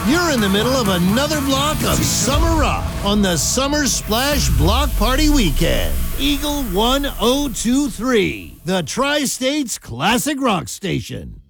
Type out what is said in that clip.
You're in the middle of another block of summer rock on the Summer Splash Block Party Weekend. Eagle 1023, the Tri-States Classic Rock Station.